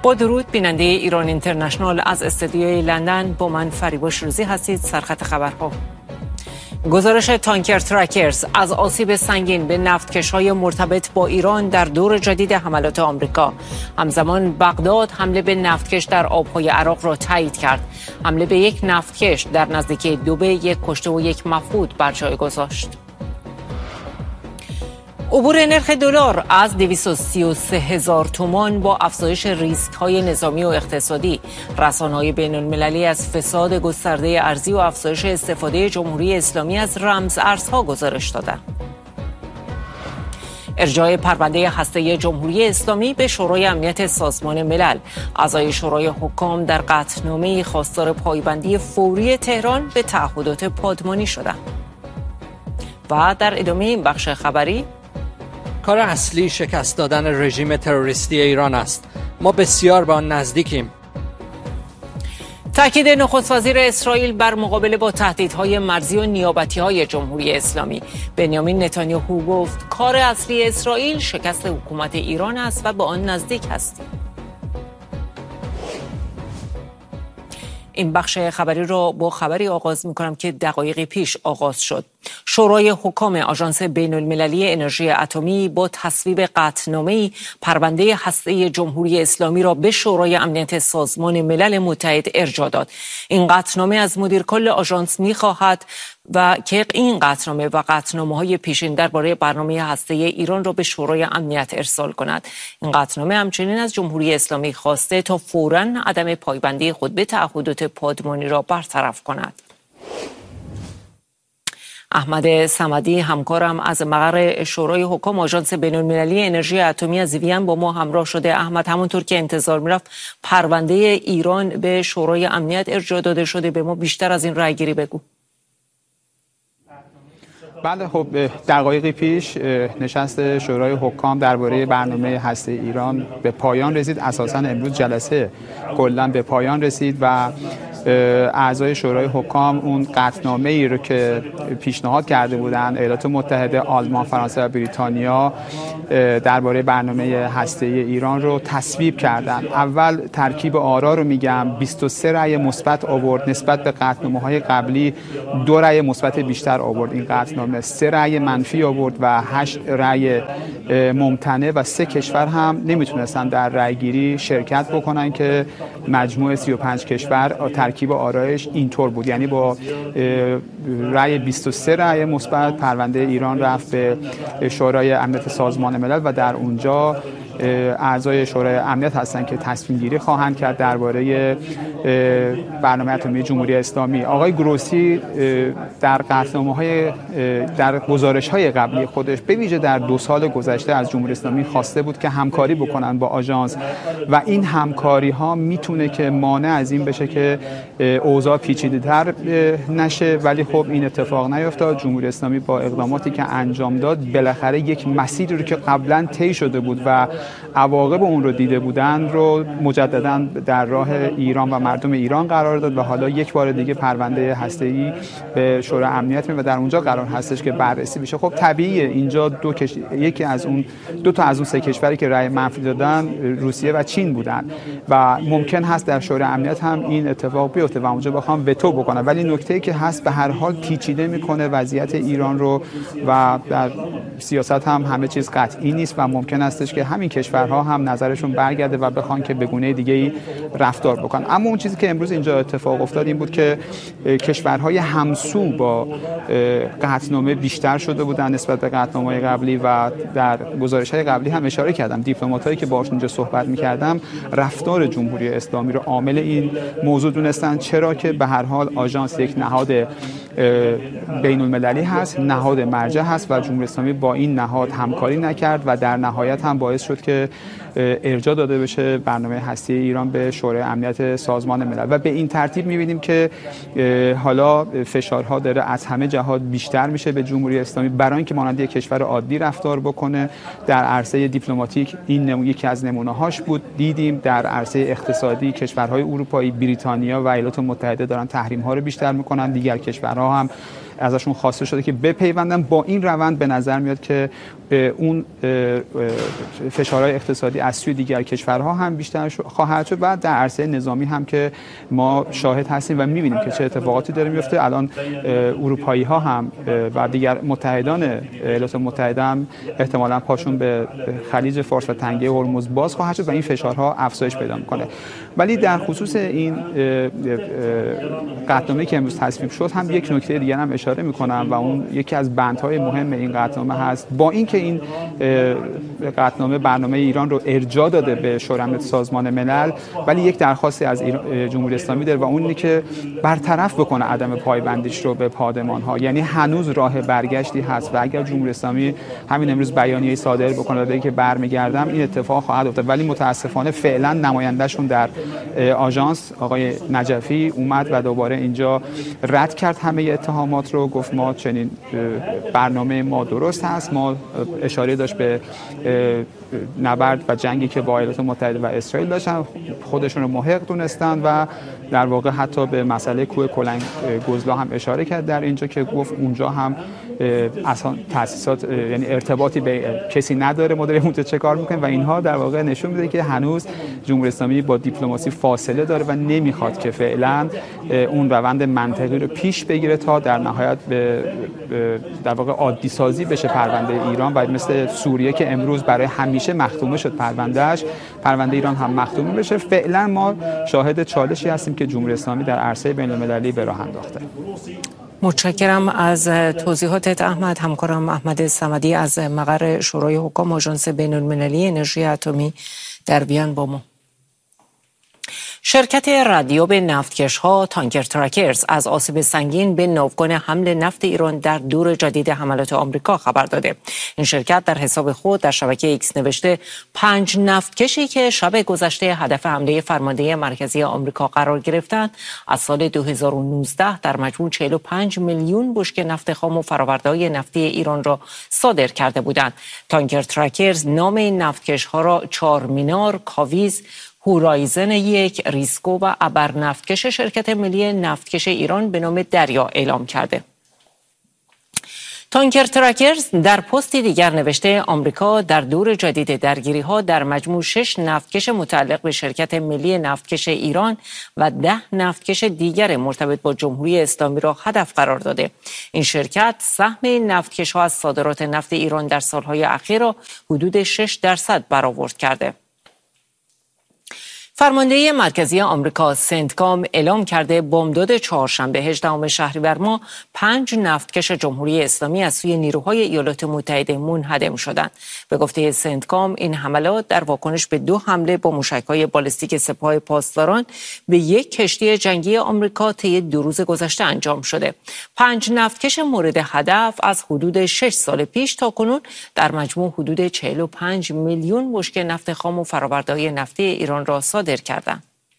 با درود بیننده ایران اینترنشنال از استودیوی لندن، با من فریباش روزی هستید. سرخط خبرها. گزارش تانکر ترکرز از آسیب سنگین به نفتکش‌های مرتبط با ایران در دور جدید حملات آمریکا. همزمان بغداد حمله به نفتکش در آبهای عراق را تایید کرد. حمله به یک نفتکش در نزدیکی دوبه یک کشته و یک مفقود بر جای گذاشت. عبور نرخ دلار از 233,000 تومان با افزایش ریسک‌های نظامی و اقتصادی. رسانه‌های بین‌المللی از فساد گسترده ارزی و افزایش استفاده جمهوری اسلامی از رمز ارزها گزارش دادند. ارجاع پرونده هسته جمهوری اسلامی به شورای امنیت سازمان ملل. اعضای شورای حکام در قطعنامه‌ای خواستار پایبندی فوری تهران به تعهدات پادمانی شدند. و در ادامه این بخش خبری، کار اصلی شکست دادن رژیم تروریستی ایران است. ما بسیار به آن نزدیکیم. تاکید نخست وزیر اسرائیل بر مقابله با تهدیدهای مرزی و نیابتی‌های جمهوری اسلامی. بنیامین نتانیاهو گفت کار اصلی اسرائیل شکست حکومت ایران است و به آن نزدیک هستیم. این بخش خبری را با خبری آغاز می‌کنم که دقایقی پیش آغاز شد. شورای حکام آژانس بین‌المللی انرژی اتمی با تصویب قطعنامه‌ای پرونده هسته جمهوری اسلامی را به شورای امنیت سازمان ملل متحد ارجاع داد. این قطعنامه از مدیر کل آژانس می‌خواهد و که این قطعنامه و قطعنامه‌های پیشین درباره برنامه هسته ایران را به شورای امنیت ارسال کند. این قطعنامه همچنین از جمهوری اسلامی خواسته تا فوراً عدم پایبندی خود به تعهدات پادمانی را برطرف کند. احمد صمدی همکارم از مقر شورای حکام آژانس بین‌المللی انرژی اتمی از وین با ما همراه شده. احمد، همونطور که انتظار می‌رفت پرونده ایران به شورای امنیت ارجاع داده شده. به ما بیشتر از این رأی‌گیری بگو. بله، خب دقایقی پیش نشست شورای حکام درباره برنامه هسته ایران به پایان رسید. اساساً امروز جلسه کلاً به پایان رسید و اعضای شورای حکام اون قطعنامه‌ای رو که پیشنهاد کرده بودند ایالات متحده، آلمان، فرانسه و بریتانیا درباره برنامه هسته ایران رو تصویب کردند. اول ترکیب آرا رو میگم، 23 رأی مثبت آورد نسبت به قطعنامه‌های قبلی، 2 رأی مثبت بیشتر آورد این قطعنامه، 3 رأی منفی آورد و 8 رأی ممتنع و 3 کشور هم نمیتونستن در رأیگیری شرکت بکنن که مجموع 35 کشور ترکیب آرایش اینطور بود. یعنی با رأی 23 رأی مثبت پرونده ایران رفت به شورای امنیت سازمان ملل و در اونجا اعضای شورای امنیت هستن که تصمیم گیری خواهند کرد درباره برنامه اتمی جمهوری اسلامی. آقای گروسی در قطعنامه‌های در گزارش‌های قبلی خودش به ویژه در 2 سال گذشته از جمهوری اسلامی خواسته بود که همکاری بکنن با آژانس و این همکاری‌ها میتونه که مانع از این بشه که اوضاع پیچیده‌تر نشه، ولی خب این اتفاق نیفتاد. جمهوری اسلامی با اقداماتی که انجام داد بالاخره یک مسیری رو که قبلا طی شده بود و عواقب اون رو دیده بودن رو مجددا در راه ایران و مردم ایران قرار داد و حالا یک بار دیگه پرونده هسته‌ای به شورای امنیت میاد و در اونجا قرار هستش که بررسی بشه. خب طبیعیه اینجا یکی از اون 2 تا از اون 3 کشوری که رأی منفی دادن روسیه و چین بودن و ممکن هست در شورای امنیت هم این اتفاق بیفته و اونجا بخوام وتو بکنه، ولی نکته‌ای که هست به هر حال پیچیده میکنه وضعیت ایران رو و در سیاست هم همه چیز قطعی نیست و ممکن استش که همین کشورها هم نظرشون برگرده و بخوان که به گونه دیگه‌ای رفتار بکنن. اما اون چیزی که امروز اینجا اتفاق افتاد این بود که کشورهای همسو با قطعنامه بیشتر شده بودن نسبت به قطعنامه‌های قبلی و در گزارش‌های قبلی هم اشاره کردم دیپلماتایی که باهاشون اینجا صحبت می‌کردم رفتار جمهوری اسلامی رو عامل این موضوع دونستن، چرا که به هر حال آژانس یک نهاد بین‌المللی هست، نهاد مرجع هست و جمهوری اسلامی با این نهاد همکاری نکرد و در نهایت هم باعث شد که ارجاع داده بشه برنامه هسته ایران به شورای امنیت سازمان ملل و به این ترتیب می‌بینیم که حالا فشارها داره از همه جهات بیشتر میشه به جمهوری اسلامی برای اینکه مانند یک کشور عادی رفتار بکنه. در عرصه دیپلماتیک این یکی از نمونه‌هاش بود. دیدیم در عرصه اقتصادی کشورهای اروپایی، بریتانیا و ایالات متحده دارن تحریم‌ها رو بیشتر میکنن، دیگر کشورها هم ازشون خواسته شده که بپیوندن. با این روند به نظر میاد که اون فشارهای اقتصادی از سوی دیگر کشورها هم بیشتر خواهد شد و در عرصه نظامی هم که ما شاهد هستیم و می‌بینیم که چه اتفاقاتی داره میفته. الان اروپایی‌ها هم و دیگر متحدان ایالات متحده هم احتمالاً پاشون به خلیج فارس و تنگه هرمز باز خواهد شد و این فشارها افزایش پیدا می‌کنه. ولی در خصوص این قطعنامه‌ای که امروز تصویب شد هم یک نکته دیگر هم اشاره می‌کنم و اون یکی از بندهای مهم این قطعنامه هست. با اینکه این قطعنامه برنامه ایران رو ارجاع داده به شورای امنیت سازمان ملل، ولی یک درخواستی از جمهوری اسلامی داره و اون اینه که برطرف بکنه عدم پایبندیش رو به پادمان‌ها. یعنی هنوز راه برگشتی هست و اگر جمهوری اسلامی همین امروز بیانیه صادر بکنه و بگه که برمیگردم، این اتفاق خواهد افتاد. ولی متاسفانه فعلا نمایندهشون در آژانس آقای نجفی اومد و دوباره اینجا رد کرد همه اتهامات رو، گفت ما چنین برنامه ما درست هست. ما اشاره داشت به نبرد و جنگی که با ایالات متحده و اسرائیل داشتن، خودشون رو محق دونستن و در واقع حتی به مسئله کوه کلنگ گزلا هم اشاره کرد در اینجا که گفت اونجا هم اصلا تأسیسات یعنی ارتباطی به کسی نداره، ما داریم اونجا چه کار میکنیم و اینها در واقع نشون میده که هنوز جمهوری اسلامی با دیپلماسی فاصله داره و نمیخواد که فعلا اون روند منطقی رو پیش بگیره تا در نهایت به در واقع عادی سازی بشه پرونده ایران و مثل سوریه که امروز برای همیشه مختومه شد پرونده ایران هم مختومه بشه. فعلا ما شاهد چالشی هستیم که جمهوری اسلامی در عرصه بین‌المللی به راه انداخته. متشکرم از توضیحاتت احمد. همکارم احمد صمدی از مقر شورای حکام آژانس بین‌المللی انرژی اتمی در وین با ما. شرکت ردیاب نفتکش‌ها تانکر ترکرز از آسیب سنگین به ناوگان حمل نفت ایران در دور جدید حملات آمریکا خبر داده. این شرکت در حساب خود در شبکه ایکس نوشته 5 نفتکشی که شب گذشته هدف حمله فرمانده مرکزی آمریکا قرار گرفتند از سال 2019 در مجموع 45 میلیون بشکه نفت خام و فرآورده‌های نفتی ایران را صادر کرده بودند. تانکر ترکرز نام این نفتکش‌ها را چارمینار، کاویز، هورایزن 1، ریسکو و ابر نفتکش شرکت ملی نفتکش ایران به نام دریا اعلام کرده. تانکر ترکرز در پستی دیگر نوشته آمریکا در دور جدید درگیری‌ها در مجموع 6 نفتکش متعلق به شرکت ملی نفتکش ایران و 10 نفتکش دیگر مرتبط با جمهوری اسلامی را هدف قرار داده. این شرکت سهم این نفتکش‌ها از صادرات نفت ایران در سالهای اخیر را حدود 6% برآورد کرده. فرمانده مرکزی آمریکا سنتکام اعلام کرده بامداد چهارشنبه 18 شهریور ماه 5 نفتکش جمهوری اسلامی از سوی نیروهای ایالات متحده منهدم شدند. به گفته سنتکام این حملات در واکنش به 2 حمله با موشک‌های بالستیک سپاه پاسداران به یک کشتی جنگی آمریکا طی 2 روز گذشته انجام شده. 5 نفتکش مورد هدف از حدود 6 سال پیش تا کنون در مجموع حدود 45 میلیون بشکه نفت خام و فرآورده‌های نفتی ایران را صادر کردند.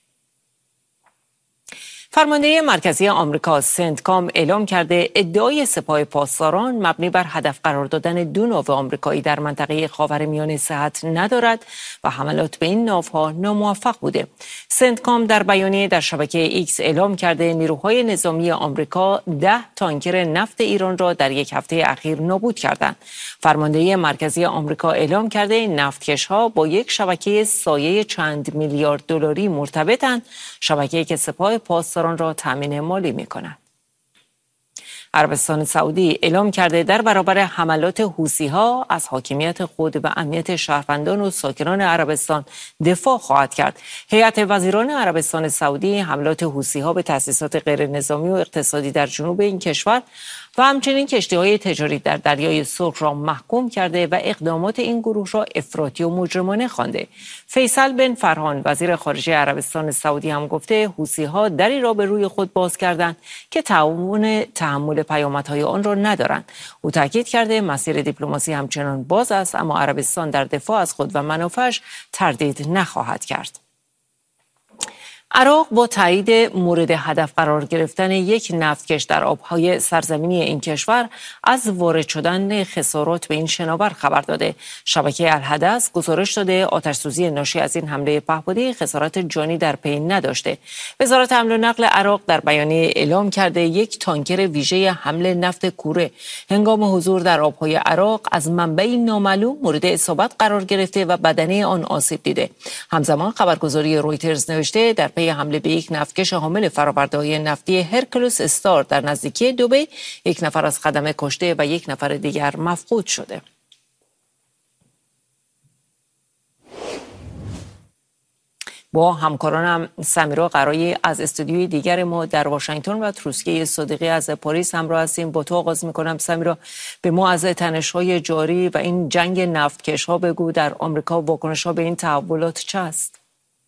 فرمانده مرکزی آمریکا سنتکام اعلام کرده ادعای سپاه پاسداران مبنی بر هدف قرار دادن 2 ناو آمریکایی در منطقه خاورمیانه صحت ندارد و حملات به این ناوها ناموفق بوده. سنتکام در بیانیه در شبکه ایکس اعلام کرده نیروهای نظامی آمریکا 10 تانکر نفت ایران را در یک هفته اخیر نابود کردند. فرمانده مرکزی آمریکا اعلام کرده این نفتکش‌ها با یک شبکه سایه چند میلیارد دلاری مرتبطند، شبکه‌ای که سپاه پاسداران را تامین مالی می‌کند. عربستان سعودی اعلام کرده در برابر حملات حوثی‌ها از حاکمیت خود و امنیت شهروندان و ساکنان عربستان دفاع خواهد کرد. هیئت وزیران عربستان سعودی حملات حوثی‌ها به تأسیسات غیر نظامی و اقتصادی در جنوب این کشور و همچنین کشتی‌های تجاری در دریای سرخ را محکوم کرده و اقدامات این گروه را افراطی و مجرمانه خوانده. فیصل بن فرحان وزیر خارجه عربستان سعودی هم گفته حوثی‌ها دری را به روی خود باز کردند که تحمل پیامدهای آن را ندارند. او تاکید کرده مسیر دیپلماسی همچنان باز است، اما عربستان در دفاع از خود و منافعش تردید نخواهد کرد. عراق با تایید مورد هدف قرار گرفتن یک نفتکش در آبهای سرزمینی این کشور از وارد شدن خسارات به این شناور خبر داده. شبکه الحدث گزارش داده آتش‌سوزی ناشی از این حمله پهپادی خسارات جانی در پی نداشته. وزارت حمل و نقل عراق در بیانیه اعلام کرده یک تانکر ویژه حمل نفت کوره هنگام حضور در آبهای عراق از منبعی نامعلوم مورد اصابت قرار گرفته و بدنه آن آسیب دیده. همزمان خبرگزاری رویترز نوشته در پی حمله به یک نفتکش حامل فرآورده‌های نفتی هرکولس استار در نزدیکی دبی، یک نفر از خدمه کشته و یک نفر دیگر مفقود شده. با همکارانم سمیرا قرایی از استودیوی دیگر ما در واشنگتن و تروسکه صادقی از پاریس همراه هستیم. با تو آغاز میکنم سمیرا، به ما از تنش‌های جاری و این جنگ نفتکش‌ها بگو. در آمریکا واکنش‌ها به این تحولات چه است؟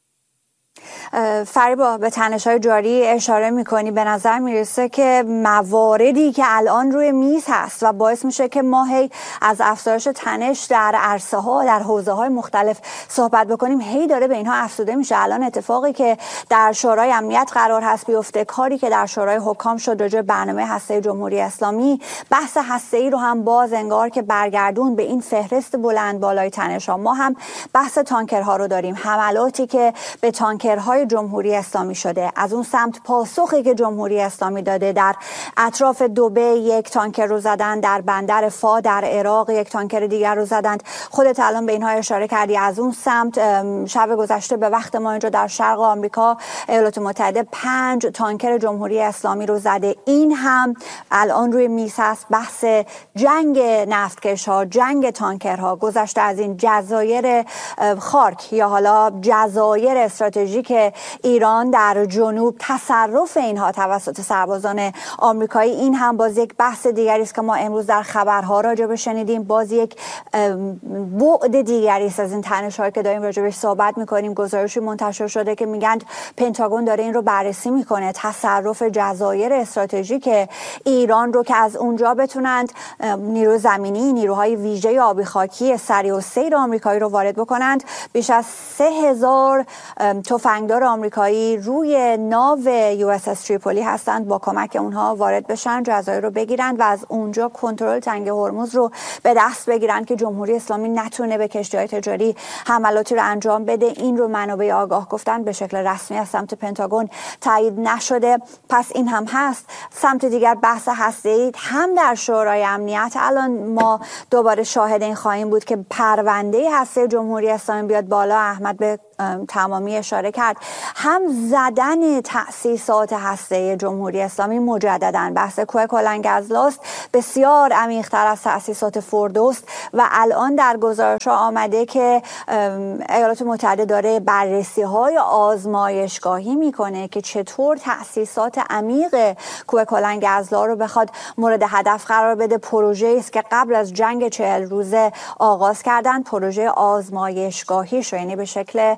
فریبا، به تنش‌های جاری اشاره می‌کنی. به نظر میرسه که مواردی که الان روی میز هست و باعث میشه که ما هی از افزایش تنش در عرصه‌ها در حوزه‌های مختلف صحبت بکنیم، هی داره به اینها افزوده میشه. الان اتفاقی که در شورای امنیت قرار هست بیفته، کاری که در شورای حکام شد راجع به برنامه هسته جمهوری اسلامی، بحث هسته‌ای رو هم باز انگار که برگردون به این فهرست بلند بالای تنش‌ها. ما هم بحث تانکرها رو داریم، حملاتی که به تانکرهای جمهوری اسلامی شده. از اون سمت پاسخی که جمهوری اسلامی داده، در اطراف دبی یک تانکر رو زدن، در بندر فا در عراق یک تانکر دیگر رو زدند. خودت الان به اینها اشاره کردی. از اون سمت شب گذشته به وقت ما اینجا در شرق آمریکا ایالات متحده 5 تانکر جمهوری اسلامی رو زده. این هم الان روی میز هست. بحث جنگ نفتکش‌ها، جنگ تانکرها. گذشته از این جزایر خارک یا حالا جزایر استراتژیک ایران در جنوب، تصرف اینها توسط سربازان آمریکایی، این هم باز یک بحث دیگری است که ما امروز در خبرها راجع به شنیدیم. باز یک بعد دیگری است از این تنش‌هایی که داریم راجع بهش صحبت می‌کنیم. گزارشی منتشر شده که میگن پنتاگون داره این رو بررسی می‌کنه، تصرف جزایر استراتژیک ایران رو که از اونجا بتونند نیرو زمینی، نیروهای ویژه آبی خاکی سریع السیر آمریکایی رو وارد بکنند. بیش از 3000 تفنگدار آمریکایی روی ناو USS تریپولی هستند. با کمک اونها وارد بشن، جزایر رو بگیرند و از اونجا کنترل تنگه هرمز رو به دست بگیرند که جمهوری اسلامی نتونه به کشتی‌های تجاری حملاتی رو انجام بده. این رو منابع آگاه گفتن، به شکل رسمی از سمت پنتاگون تایید نشده. پس این هم هست. سمت دیگر بحث هسته‌ای هم در شورای امنیت. الان ما دوباره شاهد این خواهیم بود که پرونده هسته جمهوری اسلامی بیاد بالا. احمد به تمامی اشاره کرد. هم زدن تأسیسات هسته جمهوری اسلامی مجدداً، بحث کوه کلنگ‌ازلاست بسیار عمیق‌تر از تأسیسات فردوست و الان در گزارش‌ها آمده که ایالات متحده داره بررسی‌های آزمایشگاهی میکنه که چطور تأسیسات عمیق کوه کلنگ‌ازلا رو بخواد مورد هدف قرار بده. پروژه‌ای است که قبل از جنگ 40 روزه آغاز کردن، پروژه آزمایشگاهی شو، یعنی به شکل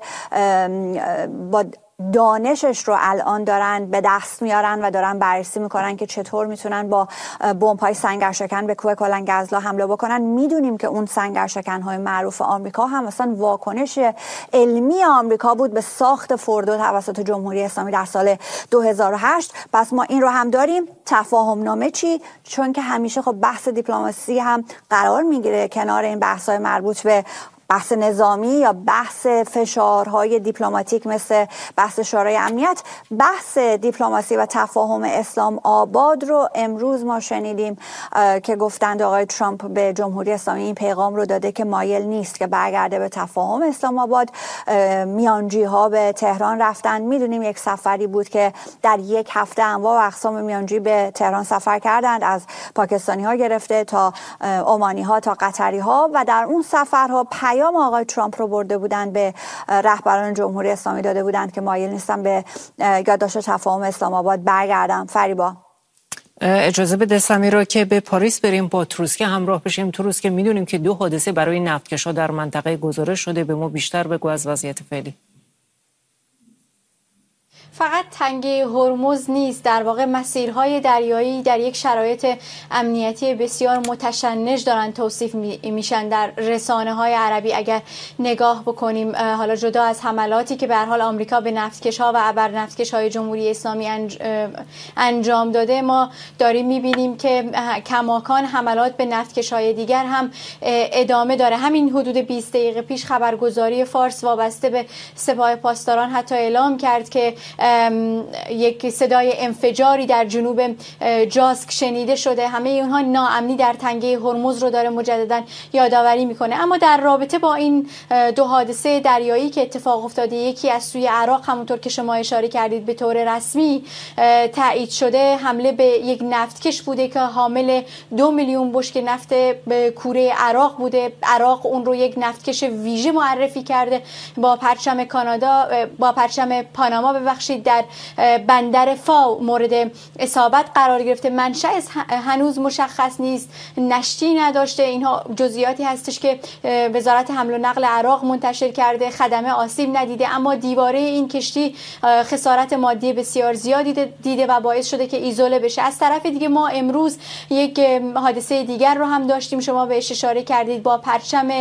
با دانشش رو الان دارن به دست میارن و دارن بررسی میکنن که چطور میتونن با بمب‌های سنگرشکن به کوه کلنگ‌ازلا حمله بکنن. میدونیم که اون سنگرشکن‌های معروف آمریکا هم مثلا واکنش علمی آمریکا بود به ساخت فردو توسط جمهوری اسلامی در سال 2008. پس ما این رو هم داریم. تفاهم نامه چی؟ چون که همیشه خب بحث دیپلماسی هم قرار میگیره کنار این بحث‌های مربوط به بحث نظامی یا بحث فشارهای دیپلماتیک مثل بحث شورای امنیت. بحث دیپلماسی و تفاهم اسلام آباد رو امروز ما شنیدیم که گفتند آقای ترامپ به جمهوری اسلامی این پیغام رو داده که مایل نیست که برگرده به تفاهم اسلام آباد. میانجی ها به تهران رفتن. میدونیم یک سفری بود که در یک هفته انواع و اقسام میانجی به تهران سفر کردند، از پاکستانی ها گرفته تا عمانی ها تا قطری ها، و در اون سفرها پیام آقای ترامپ رو برده بودند به رهبران جمهوری اسلامی، داده بودند که مایل نیستن به یادداشت تفاهم اسلام آباد برگردم. فریبا اجازه بده سمیرا که به پاریس بریم، با تروسکه همراه بشیم. تروسکه، میدونیم که 2 حادثه برای نفتکش‌ها در منطقه گزارش شده. به ما بیشتر بگو از وضعیت فعلی. فقط تنگه هرمز نیست، در واقع مسیرهای دریایی در یک شرایط امنیتی بسیار متشنج دارن توصیف میشن در رسانه‌های عربی. اگر نگاه بکنیم حالا جدا از حملاتی که به هر حال آمریکا به نفتکش‌ها و ابر نفتکش‌های جمهوری اسلامی انجام داده، ما داریم می‌بینیم که کماکان حملات به نفتکش‌های دیگر هم ادامه داره. همین حدود 20 دقیقه پیش خبرگزاری فارس وابسته به سپاه پاسداران حتی اعلام کرد که یک صدای انفجاری در جنوب جاسک شنیده شده. همه اونها ناامنی در تنگه هرمز رو داره مجددا یادآوری میکنه. اما در رابطه با این دو حادثه دریایی که اتفاق افتاده، یکی از سوی عراق همونطور که شما اشاره کردید به طور رسمی تایید شده حمله به یک نفتکش بوده که حامل 2 میلیون بشکه نفت به کوره عراق بوده. عراق اون رو یک نفتکش ویژه معرفی کرده با پرچم کانادا، با پرچم پاناما در بندر فاو مورد اصابت قرار گرفته. منشأ هنوز مشخص نیست، نشتی نداشته. اینها جزئیاتی هستش که وزارت حمل و نقل عراق منتشر کرده. خدمه آسیب ندیده، اما دیواره این کشتی خسارت مادی بسیار زیادی دیده و باعث شده که ایزوله بشه. از طرف دیگه ما امروز یک حادثه دیگر رو هم داشتیم، شما بهش اشاره کردید، با پرچم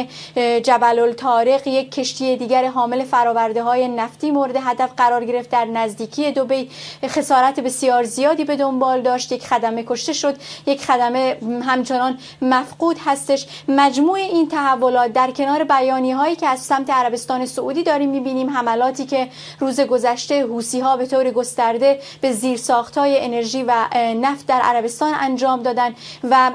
جبل الطارق یک کشتی دیگر حامل فرآورده های نفتی مورد هدف قرار گرفت در نزدیکی دبی. خسارت بسیار زیادی به دنبال داشت. یک خدمه کشته شد، یک خدمه همچنان مفقود هستش. مجموع این تحولات در کنار بیانیه‌هایی که از سمت عربستان سعودی داریم می‌بینیم، حملاتی که روز گذشته حوثی‌ها به طور گسترده به زیرساخت‌های انرژی و نفت در عربستان انجام دادن و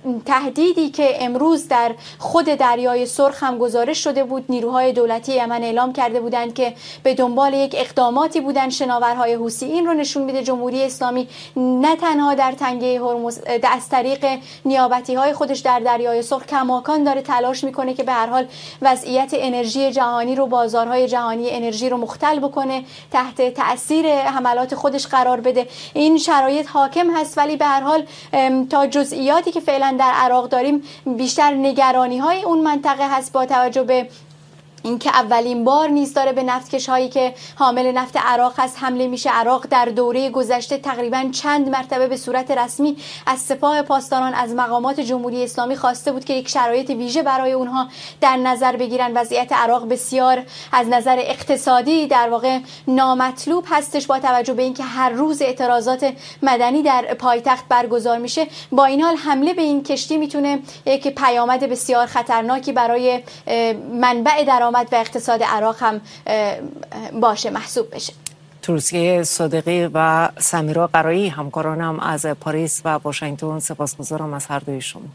تهدیدی که امروز در خود دریای سرخ هم گزارش شده بود. نیروهای دولتی یمن اعلام کرده بودند که به دنبال یک اقداماتی بودند شناورهای حوثی. این رو نشون میده جمهوری اسلامی نه تنها در تنگه هرمز از طریق نیابتی‌های خودش در دریای سرخ کماکان داره تلاش میکنه که به هر حال وضعیت انرژی جهانی رو، بازارهای جهانی انرژی رو مختل بکنه، تحت تأثیر حملات خودش قرار بده. این شرایط حاکم هست، ولی به هر حال تا جزئیاتی که فعلا در عراق داریم بیشتر نگرانی های اون منطقه هست، با توجه به اینکه اولین بار نیست داره به نفتکش هایی که حامل نفت عراق هست حمله میشه. عراق در دوره گذشته تقریبا چند مرتبه به صورت رسمی از سپاه پاسداران، از مقامات جمهوری اسلامی خواسته بود که یک شرایط ویژه برای اونها در نظر بگیرن. وضعیت عراق بسیار از نظر اقتصادی در واقع نامطلوب هستش، با توجه به اینکه هر روز اعتراضات مدنی در پایتخت برگزار میشه. با این حال حمله به این کشتی میتونه یک پیامد بسیار خطرناکی برای منبع درآمد و اقتصاد عراق هم باشه، محسوب بشه. توصیه صادقی و سمیرا قرایی، همکارانم از پاریس و واشنگتن، سپاسگزارم از هر دوی شما.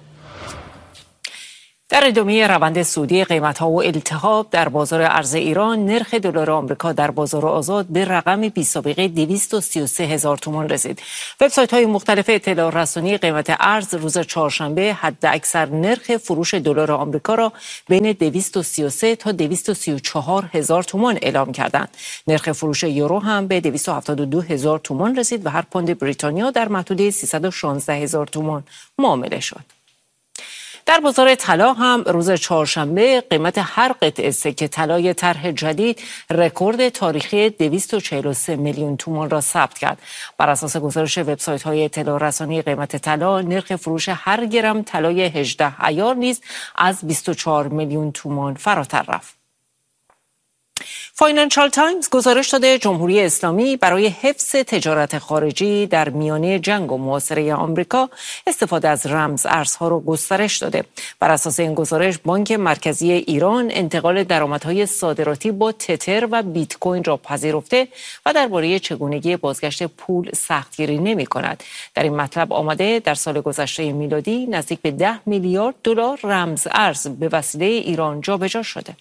در ادامه روند سودی قیمت‌ها و التهاب در بازار ارز ایران، نرخ دلار آمریکا در بازار آزاد به رقم بی‌سابقه 233,000 تومان رسید. وبسایت‌های مختلف اطلاع رسانی قیمت ارز روز چهارشنبه حداکثر نرخ فروش دلار آمریکا را بین 233 تا 234,000 تومان اعلام کردند. نرخ فروش یورو هم به 272,000 تومان رسید و هر پوند بریتانیا در محدوده 316,000 تومان معامله شد. در بازار طلا هم روز چهارشنبه قیمت هر قطعه سکه طلای طرح جدید رکورد تاریخی 243 میلیون تومان را ثبت کرد. بر اساس گزارش وبسایت‌های اطلاع رسانی قیمت طلا، نرخ فروش هر گرم طلای 18 عیار نیز از 24 میلیون تومان فراتر رفت. فاینانشال تایمز گزارش داده جمهوری اسلامی برای حفظ تجارت خارجی در میانه جنگ و محاصره آمریکا استفاده از رمز ارزها را گسترش داده. بر اساس این گزارش، بانک مرکزی ایران انتقال درآمدهای صادراتی با تتر و بیت کوین را پذیرفته و درباره چگونگی بازگشت پول سختگیری نمی‌کند. در این مطلب آمده در سال گذشته میلادی نزدیک به 10 میلیارد دلار رمز ارز به وسیله ایران جابجا شده.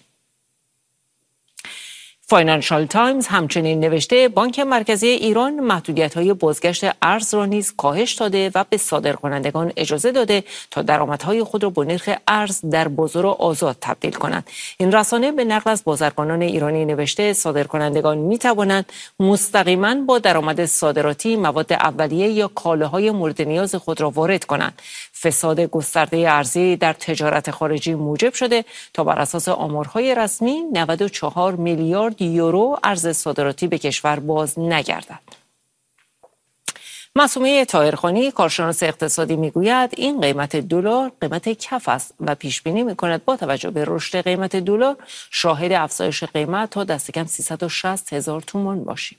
فاینانشال تایمز همچنین نوشته بانک مرکزی ایران محدودیت‌های بازگشت ارز را نیز کاهش داده و به صادرکنندگان اجازه داده تا درآمدهای خود را با نرخ ارز در بازار آزاد تبدیل کنند. این رسانه به نقل از بازرگانان ایرانی نوشته صادرکنندگان می‌توانند مستقیما با درآمد صادراتی مواد اولیه یا کالاهای مورد نیاز خود را وارد کنند. فساد گسترده ارزی در تجارت خارجی موجب شده تا بر اساس آمارهای رسمی 94 میلیارد میلیارد یورو ارز صادراتی به کشور باز نگردد. معصومه طاهرخانی کارشناس اقتصادی میگوید این قیمت دلار قیمت کف است و پیش بینی میکند با توجه به رشد قیمت دلار شاهد افزایش قیمت تا دست کم 360,000 تومان باشیم.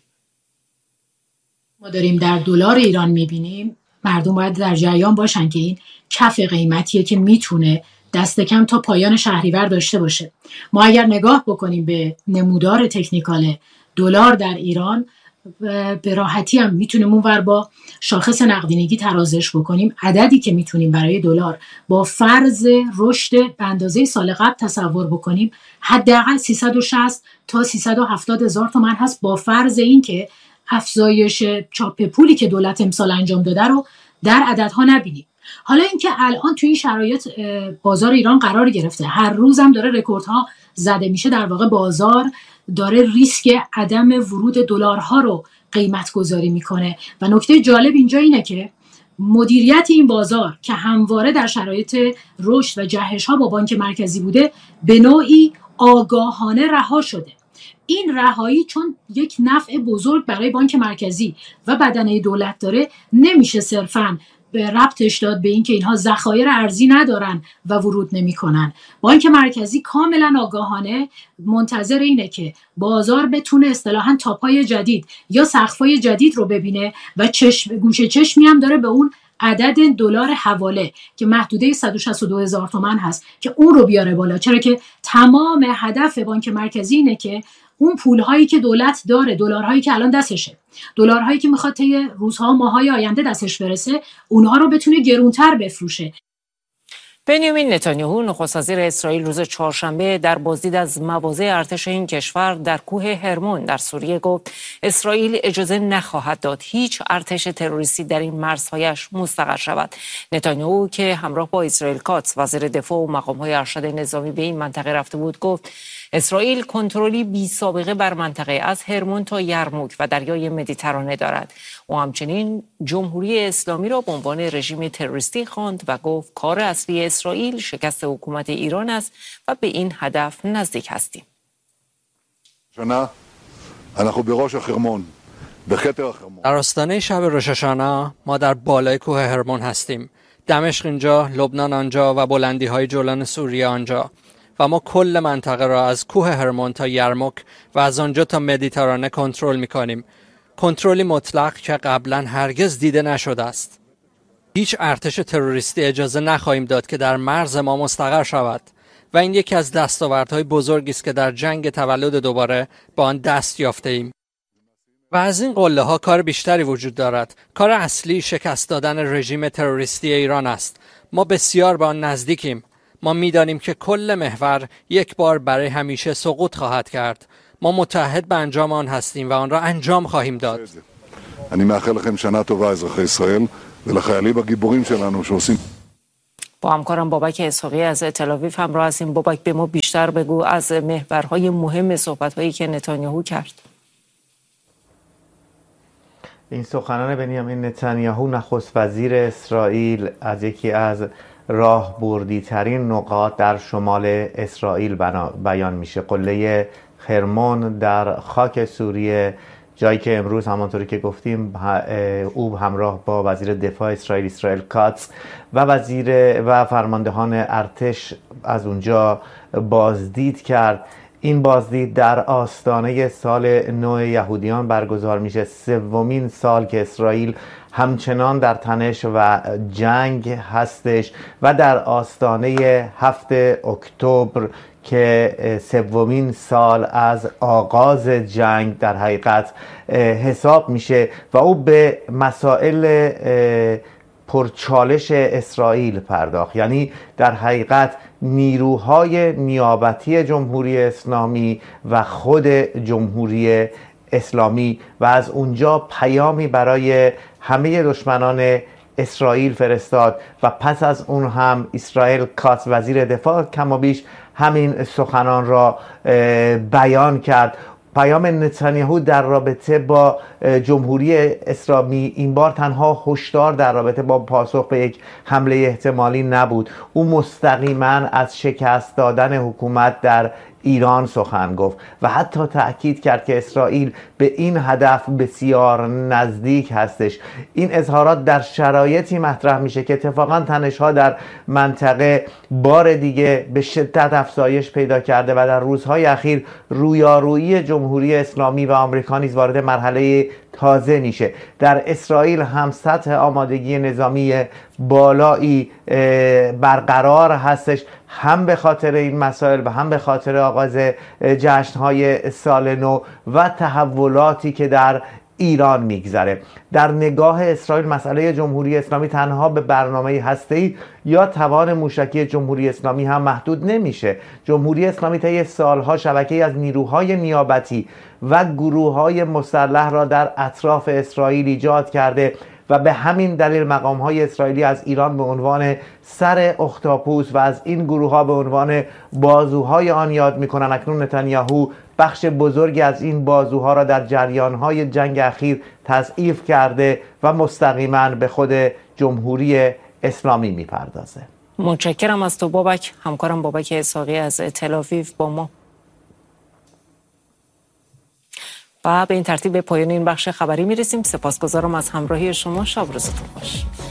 ما داریم در دلار ایران میبینیم، مردم باید در جریان باشن که این کف قیمتیه که میتونه دست کم تا پایان شهریور داشته باشه. ما اگر نگاه بکنیم به نمودار تکنیکال دلار در ایران، به راحتی هم میتونیم اونور با شاخص نقدینگی ترازش بکنیم. عددی که میتونیم برای دلار با فرض رشد به اندازه سال قبل تصور بکنیم حداقل 360 تا 370 هزار تومان هست، با فرض این که افزایش چاپ پولی که دولت امسال انجام داده رو در عددها نبینیم. حالا اینکه الان تو این شرایط بازار ایران قرار گرفته، هر روز هم داره رکوردها زده میشه، در واقع بازار داره ریسک عدم ورود دلارها رو قیمت گذاری میکنه و نکته جالب اینجا اینه که مدیریت این بازار که همواره در شرایط رشد و جهش ها با بانک مرکزی بوده به نوعی آگاهانه رها شده. این رهایی چون یک نفع بزرگ برای بانک مرکزی و بدنه دولت داره، نمیشه صرفاً به ربطش داد به این که اینها ذخایر ارزی ندارن و ورود نمی‌کنن. بانک مرکزی کاملا آگاهانه منتظر اینه که بازار بتونه اصطلاحاً تاپای جدید یا سقف‌های جدید رو ببینه و گوشه چشمی هم داره به اون عدد دلار حواله که محدوده 162,000 تومان هست که اون رو بیاره بالا، چرا که تمام هدف بانک مرکزی اینه که اون پولهایی که دولت داره، دلارهایی که الان دستشه، دلارهایی که میخواد طی روزها و ماه‌های آینده دستش برسه، اونها رو بتونه گرونتر بفروشه. بنیامین نتانیاهو نخست وزیر اسرائیل روز چهارشنبه در بازدید از مواضع ارتش این کشور در کوه هرمون در سوریه گفت اسرائیل اجازه نخواهد داد هیچ ارتش تروریستی در این مرزهایش مستقر شود. نتانیاهو که همراه با اسرائیل کاتس وزیر دفاع و مقام‌های ارشد نظامی به این منطقه رفته بود گفت اسرائیل کنترلی بی سابقه بر منطقه از هرمون تا یرموک و دریای مدیترانه دارد. او همچنین جمهوری اسلامی را به عنوان رژیم تروریستی خواند و گفت کار اصلی اسرائیل شکست حکومت ایران است و به این هدف نزدیک هستیم. در آستانه شب روش هاشانا ما در بالای کوه هرمون هستیم. دمشق اینجا، لبنان آنجا و بلندی‌های جولان سوریه آنجا. و ما کل منطقه را از کوه هرمون تا یرموک و از آنجا تا مدیترانه کنترل می‌کنیم. کنترلی مطلق که قبلا هرگز دیده نشده است. هیچ ارتش تروریستی اجازه نخواهیم داد که در مرز ما مستقر شود و این یکی از دستاوردهای بزرگی است که در جنگ تولد دوباره با آن دست یافته ایم. و از این قله ها کار بیشتری وجود دارد. کار اصلی شکست دادن رژیم تروریستی ایران است. ما بسیار به آن نزدیکیم. ما می‌دانیم که کل محور یک بار برای همیشه سقوط خواهد کرد. ما متحد به انجام آن هستیم و آن را انجام خواهیم داد. אני מאחל לכם שנה טובה אזרחי ישראל ולחיילים הגיבורים שלנו שעושים. با همکارم بابک اسحاقی از تل‌آویو همراه هستیم. بابک به ما بیشتر بگو از محورهای مهم صحبت‌هایی که نتانیاهو کرد. این سخنان بنیامین نتانیاهو نخست وزیر اسرائیل از یکی از راهبردی ترین نقاط در شمال اسرائیل بیان میشه. قله هرمون در خاک سوریه، جایی که امروز همانطوری که گفتیم او همراه با وزیر دفاع اسرائیل کاتس و فرماندهان ارتش از اونجا بازدید کرد. این بازدید در آستانه سال نو یهودیان برگزار میشه، سومین سال که اسرائیل همچنان در تنش و جنگ هستش و در آستانه 7 اکتبر که سومین سال از آغاز جنگ در حقیقت حساب میشه و او به مسائل پرچالش اسرائیل پرداخت. یعنی در حقیقت نیروهای نیابتی جمهوری اسلامی و خود جمهوری اسلامی و از اونجا پیامی برای همه دشمنان اسرائیل فرستاد و پس از اون هم اسرائیل کاتس وزیر دفاع کمابیش همین سخنان را بیان کرد. پیام نتانیاهو در رابطه با جمهوری اسلامی این بار تنها هشدار در رابطه با پاسخ به یک حمله احتمالی نبود. او مستقیما از شکست دادن حکومت در ایران سخن گفت و حتی تأکید کرد که اسرائیل به این هدف بسیار نزدیک هستش. این اظهارات در شرایطی مطرح میشه که اتفاقا تنش‌ها در منطقه بار دیگه به شدت افزایش پیدا کرده و در روزهای اخیر رویارویی جمهوری اسلامی و آمریکا نیز وارد مرحله تازه میشه. در اسرائیل هم سطح آمادگی نظامی بالایی برقرار هستش، هم به خاطر این مسائل و هم به خاطر آغاز جشن‌های سال نو و تحولاتی که در ایران میگذره. در نگاه اسرائیل مسئله جمهوری اسلامی تنها به برنامه هسته‌ای یا توان موشکی جمهوری اسلامی هم محدود نمیشه. جمهوری اسلامی طی سالها شبکه‌ای از نیروهای نیابتی و گروه‌های مسلح را در اطراف اسرائیل ایجاد کرده و به همین دلیل مقام‌های اسرائیلی از ایران به عنوان سر اختاپوس و از این گروه‌ها به عنوان بازوهای آن یاد می‌کنند. اکنون نتانیاهو بخش بزرگی از این بازوها را در جریان‌های جنگ اخیر تضعیف کرده و مستقیما به خود جمهوری اسلامی می‌پردازه. متشکرم از تو بابک. همکارم بابک اسحاقی از تل‌آویو با ما. و به این ترتیب به پایان این بخش خبری میرسیم. سپاسگزارم از همراهی شما. شب روزتون خوش.